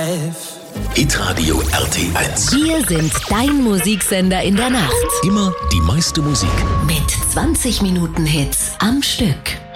life. Hitradio RT1. Wir sind dein Musiksender in der Nacht. Immer die meiste Musik. Mit 20 Minuten Hits am Stück.